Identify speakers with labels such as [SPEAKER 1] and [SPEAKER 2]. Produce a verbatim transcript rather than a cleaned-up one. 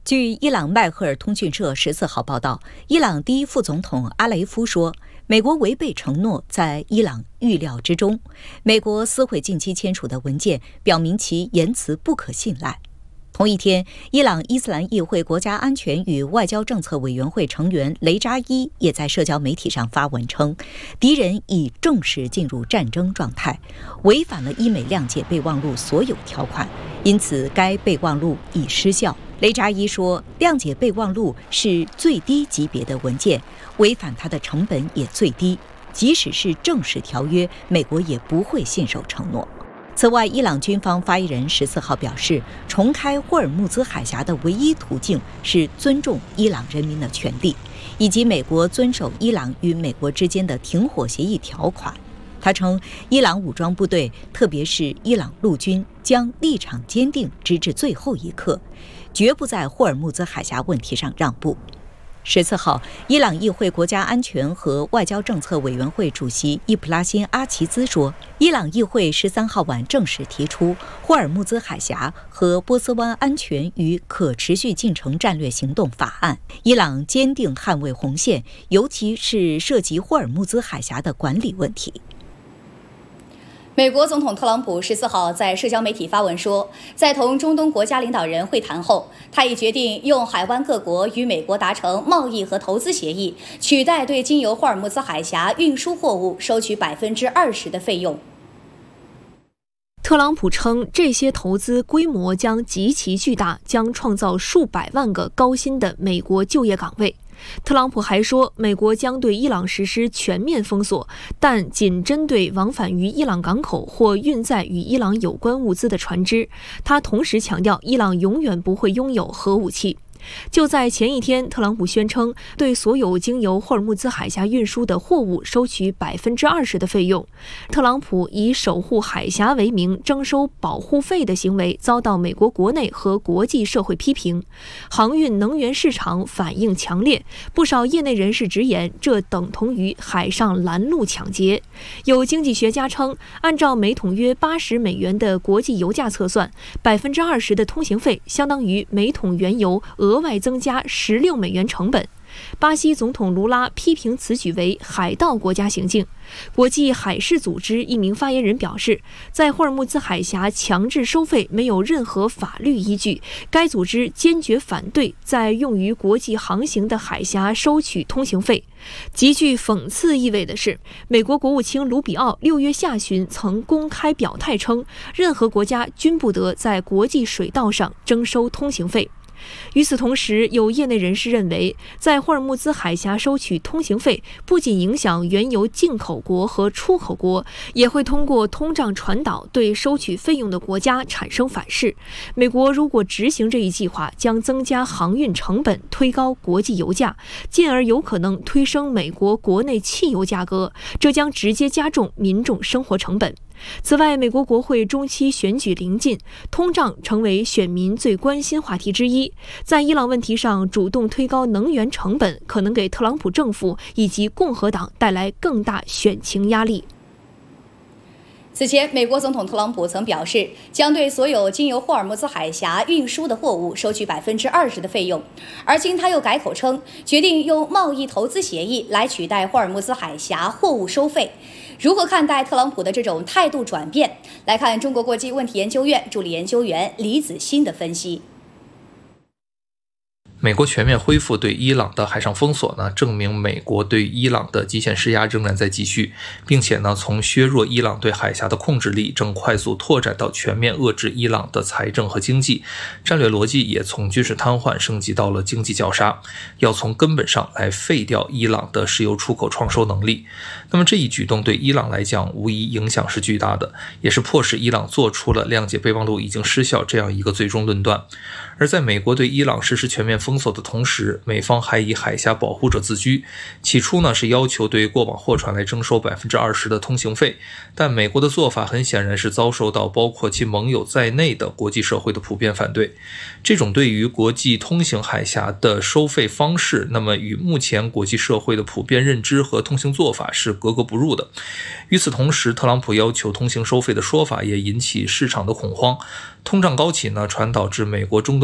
[SPEAKER 1] 据伊朗迈赫尔通讯社十四号报道，伊朗第一副总统阿雷夫说，美国违背承诺在伊朗预料之中。美国撕毁近期签署的文件，表明其言辞不可信赖。同一天，伊朗伊斯兰议会国家安全与外交政策委员会成员雷扎伊也在社交媒体上发文称，敌人已正式进入战争状态，违反了伊美谅解备忘录所有条款，因此该备忘录已失效。雷扎伊说，谅解备忘录是最低级别的文件，违反它的成本也最低，即使是正式条约，美国也不会信守承诺。此外，伊朗军方发言人十四号表示，重开霍尔木兹海峡的唯一途径是尊重伊朗人民的权利，以及美国遵守伊朗与美国之间的停火协议条款。他称，伊朗武装部队，特别是伊朗陆军，将立场坚定，直至最后一刻，绝不在霍尔木兹海峡问题上让步。十四号，伊朗议会国家安全和外交政策委员会主席伊普拉辛·阿齐兹说，伊朗议会十三号晚正式提出霍尔木兹海峡和波斯湾安全与可持续进程战略行动法案。伊朗坚定捍卫红线，尤其是涉及霍尔木兹海峡的管理问题。
[SPEAKER 2] 美国总统特朗普十四号在社交媒体发文说，在同中东国家领导人会谈后，他已决定用海湾各国与美国达成贸易和投资协议，取代对经由霍尔木兹海峡运输货物收取百分之二十的费用。
[SPEAKER 3] 特朗普称，这些投资规模将极其巨大，将创造数百万个高薪的美国就业岗位。特朗普还说，美国将对伊朗实施全面封锁，但仅针对往返于伊朗港口或运载与伊朗有关物资的船只。他同时强调，伊朗永远不会拥有核武器。就在前一天，特朗普宣称对所有经由霍尔木兹海峡运输的货物收取百分之二十的费用。特朗普以守护海峡为名征收保护费的行为遭到美国国内和国际社会批评，航运能源市场反应强烈。不少业内人士直言，这等同于海上拦路抢劫。有经济学家称，按照每桶约八十美元的国际油价测算，百分之二十的通行费相当于每桶原油额外增加十六美元成本。巴西总统卢拉批评此举为海盗国家行径。国际海事组织一名发言人表示，在霍尔木兹海峡强制收费没有任何法律依据，该组织坚决反对在用于国际航行的海峡收取通行费。极具讽刺意味的是，美国国务卿卢比奥六月下旬曾公开表态称，任何国家均不得在国际水道上征收通行费。与此同时，有业内人士认为，在霍尔木兹海峡收取通行费不仅影响原油进口国和出口国，也会通过通胀传导对收取费用的国家产生反噬。美国如果执行这一计划，将增加航运成本，推高国际油价，进而有可能推升美国国内汽油价格，这将直接加重民众生活成本。此外，美国国会中期选举临近，通胀成为选民最关心话题之一。在伊朗问题上主动推高能源成本，可能给特朗普政府以及共和党带来更大选情压力。
[SPEAKER 2] 此前，美国总统特朗普曾表示，将对所有经由霍尔木兹海峡运输的货物收取百分之二十的费用。而今他又改口称，决定用贸易投资协议来取代霍尔木兹海峡货物收费。如何看待特朗普的这种态度转变？来看中国国际问题研究院助理研究员李子欣的分析。
[SPEAKER 4] 美国全面恢复对伊朗的海上封锁呢，证明美国对伊朗的极限施压仍然在继续，并且呢，从削弱伊朗对海峡的控制力，正快速拓展到全面遏制伊朗的财政和经济战略逻辑，也从军事瘫痪升级到了经济绞杀，要从根本上来废掉伊朗的石油出口创收能力。那么这一举动对伊朗来讲，无疑影响是巨大的，也是迫使伊朗做出了谅解备忘录已经失效这样一个最终论断。而在美国对伊朗实施全面封锁的同时，美方还以海峡保护者自居。起初呢，是要求对过往货船来征收百分之二十的通行费，但美国的做法很显然是遭受到包括其盟友在内的国际社会的普遍反对。这种对于国际通行海峡的收费方式，那么与目前国际社会的普遍认知和通行做法是格格不入的。与此同时，特朗普要求通行收费的说法也引起市场的恐慌。通胀高企呢，传导至美国终端